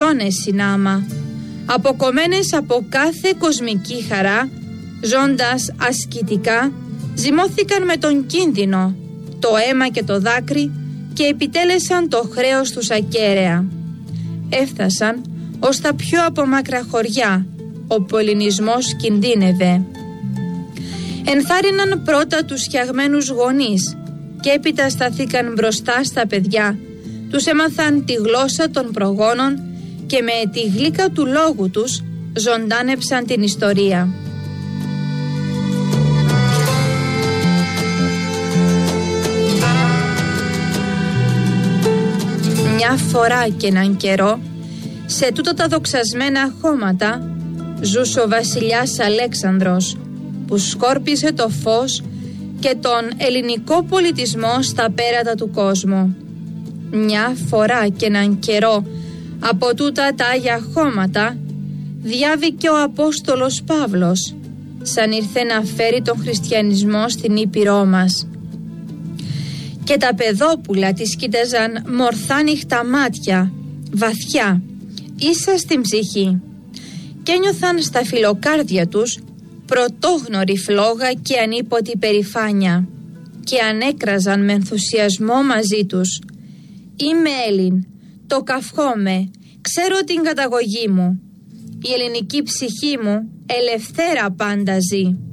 αιώνες συνάμα, αποκομμένες από κάθε κοσμική χαρά, ζώντας ασκητικά, ζυμώθηκαν με τον κίνδυνο, το αίμα και το δάκρυ και επιτέλεσαν το χρέος τους ακέραια. Έφτασαν ως τα πιο απομάκρα χωριά, όπου ο ελληνισμός κινδύνευε. Ενθάρρυναν πρώτα τους φτιαγμένους γονείς και έπειτα σταθήκαν μπροστά στα παιδιά, τους έμαθαν τη γλώσσα των προγόνων και με τη γλύκα του λόγου τους ζωντάνεψαν την ιστορία. Μια φορά και έναν καιρό, σε τούτα τα δοξασμένα χώματα ζούσε ο βασιλιάς Αλέξανδρος, που σκόρπισε το φως και τον ελληνικό πολιτισμό στα πέρατα του κόσμου. Μια φορά και έναν καιρό, από τούτα τα Άγια χώματα διάβηκε ο Απόστολος Παύλος, σαν ήρθε να φέρει τον χριστιανισμό στην Ήπειρό μας. Και τα παιδόπουλα της κοίταζαν μορθά νυχτα μάτια, βαθιά, ίσα στην ψυχή, και ένιωθαν στα φιλοκάρδια τους πρωτόγνωρη φλόγα και ανίποτη περηφάνεια, και ανέκραζαν με ενθουσιασμό μαζί τους. «Είμαι Έλλην, το καυχόμαι, ξέρω την καταγωγή μου, η ελληνική ψυχή μου ελευθέρα πάντα ζει».